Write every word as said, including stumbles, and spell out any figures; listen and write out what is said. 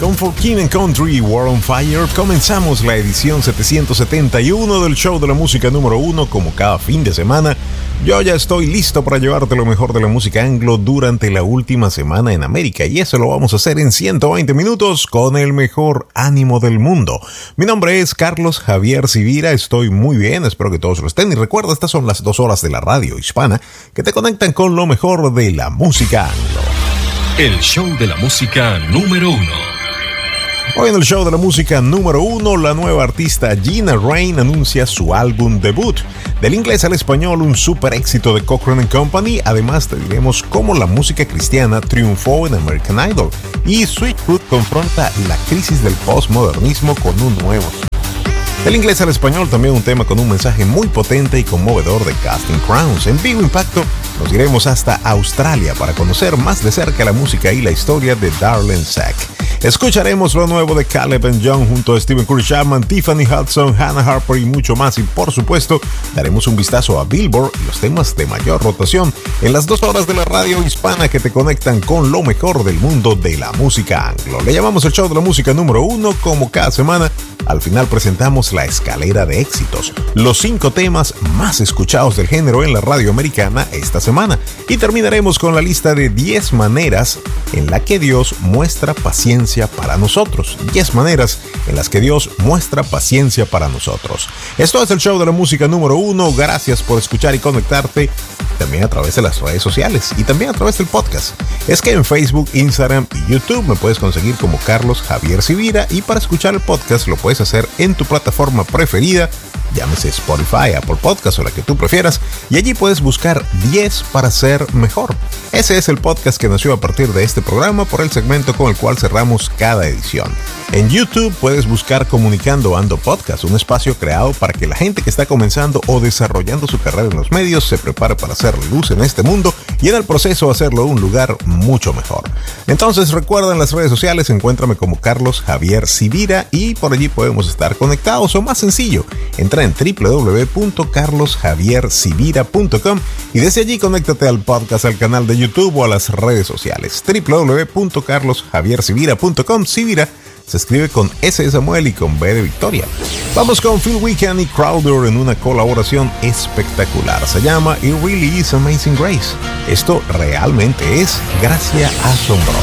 Son for King and Country, War on Fire. Comenzamos la edición setecientos setenta y uno del show de la música número uno. Como cada fin de semana, yo ya estoy listo para llevarte lo mejor de la música anglo durante la última semana en América, y eso lo vamos a hacer en ciento veinte minutos con el mejor ánimo del mundo. Mi nombre es Carlos Javier Sivira, estoy muy bien, espero que todos lo estén, y recuerda, estas son las dos horas de la radio hispana que te conectan con lo mejor de la música anglo. El show de la música número uno. Hoy en el show de la música número uno, la nueva artista Gina Rain anuncia su álbum debut. Del inglés al español, un super éxito de Cochrane and Company. Además, te diremos cómo la música cristiana triunfó en American Idol. Y Sweetwood confronta la crisis del postmodernismo con un nuevo. Del inglés al español, también un tema con un mensaje muy potente y conmovedor de Casting Crowns. En Vivo Impacto nos iremos hasta Australia para conocer más de cerca la música y la historia de Darlene Zschech. Escucharemos lo nuevo de Caleb and Young junto a Stephen Curry Chapman, Tiffany Hudson, Hannah Harper y mucho más. Y por supuesto, daremos un vistazo a Billboard y los temas de mayor rotación en las dos horas de la radio hispana que te conectan con lo mejor del mundo de la música anglo. Le llamamos el show de la música número uno. Como cada semana, al final presentamos la escalera de éxitos, los cinco temas más escuchados del género en la radio americana esta semana, y terminaremos con la lista de diez maneras en la que Dios muestra paciencia para nosotros. diez maneras en las que Dios muestra paciencia para nosotros. Esto es el show de la música número uno. Gracias por escuchar y conectarte también a través de las redes sociales y también a través del podcast. Es que en Facebook, Instagram y YouTube me puedes conseguir como Carlos Javier Sivira, y para escuchar el podcast lo puedes hacer en tu plataforma preferida, llámese Spotify, Apple Podcast o la que tú prefieras, y allí puedes buscar diez para ser mejor. Ese es el podcast que nació a partir de este programa por el segmento con el cual cerramos cada edición. En YouTube puedes buscar Comunicando Ando Podcast, un espacio creado para que la gente que está comenzando o desarrollando su carrera en los medios se prepare para hacer luz en este mundo y en el proceso hacerlo un lugar mucho mejor. Entonces recuerda, en las redes sociales encuéntrame como Carlos Javier Sivira, y por allí podemos estar conectados, o más sencillo, entra en doble u doble u doble u punto carlos javier sivira punto com y desde allí conéctate al podcast, al canal de YouTube o a las redes sociales. doble u doble u doble u punto carlos javier sivira punto com. Sivira se escribe con S de Samuel y con B de Victoria. Vamos con Phil Wickham y Crowder en una colaboración espectacular. Se llama It Really Is Amazing Grace. Esto realmente es gracia asombrosa.